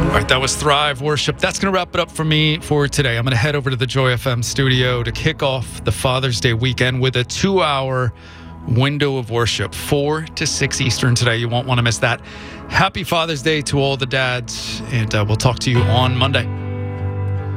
All right, that was Thrive Worship. That's going to wrap it up for me for today. I'm going to head over to the Joy FM studio to kick off the Father's Day weekend with a 2-hour window of worship, 4 to 6 Eastern today. You won't want to miss that. Happy Father's Day to all the dads, and we'll talk to you on Monday.